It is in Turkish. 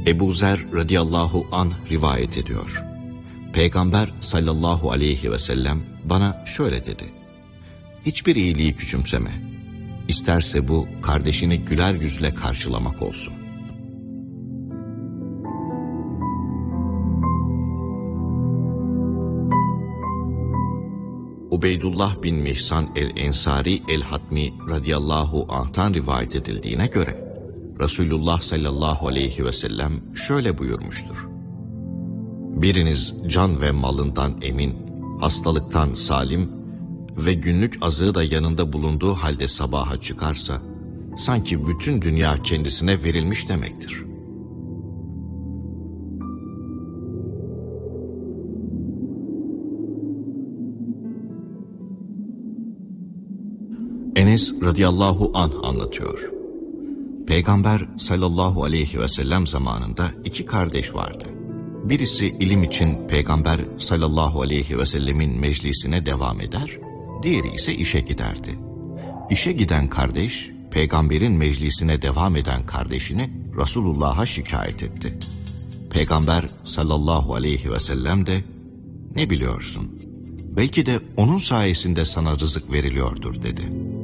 Ebu Zer radıyallahu anh rivayet ediyor. Peygamber sallallahu aleyhi ve sellem bana şöyle dedi: hiçbir iyiliği küçümseme. İsterse bu kardeşini güler yüzle karşılamak olsun. Ubeydullah bin Mihsan el-Ensari el-Hatmi radıyallahu anh'tan rivayet edildiğine göre Resulullah sallallahu aleyhi ve sellem şöyle buyurmuştur: biriniz can ve malından emin, hastalıktan salim ve günlük azığı da yanında bulunduğu halde sabaha çıkarsa, sanki bütün dünya kendisine verilmiş demektir. Enes radıyallahu anh anlatıyor. Peygamber sallallahu aleyhi ve sellem zamanında iki kardeş vardı. Birisi ilim için Peygamber sallallahu aleyhi ve sellemin meclisine devam eder, diğeri ise işe giderdi. İşe giden kardeş, Peygamberin meclisine devam eden kardeşini Resulullah'a şikayet etti. Peygamber sallallahu aleyhi ve sellem de, ne biliyorsun, belki de onun sayesinde sana rızık veriliyordur dedi.